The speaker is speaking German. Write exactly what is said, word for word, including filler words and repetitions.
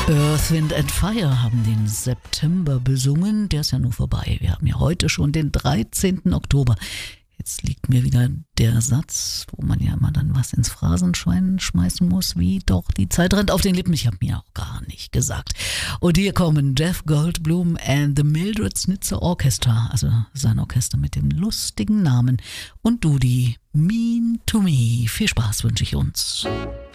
Earth, Wind and Fire haben den September besungen. Der ist ja nur vorbei. Wir haben ja heute schon den dreizehnten Oktober. Jetzt liegt mir wieder der Satz, wo man ja immer dann was ins Phrasenschwein schmeißen muss, wie doch die Zeit rennt auf den Lippen. Ich habe mir auch gar nicht gesagt. Und hier kommen Jeff Goldblum and the Mildred Snitzer Orchestra, also sein Orchester mit dem lustigen Namen. Und du, die Mean to Me. Viel Spaß wünsche ich uns.